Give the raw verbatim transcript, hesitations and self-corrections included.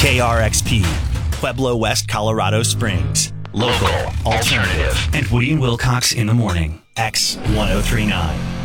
K R X P, Pueblo West, Colorado Springs. Local, alternative, and Woody and Wilcox in the morning. X ten thirty-nine.